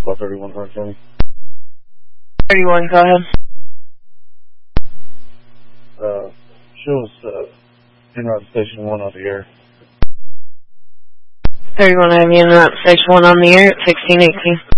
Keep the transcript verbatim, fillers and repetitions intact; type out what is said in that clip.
call thirty-one Horn County. thirty-one, go ahead. Uh, show us, uh, en route to station one on the air. thirty-one, I have you en route to station one on the air at sixteen eighteen.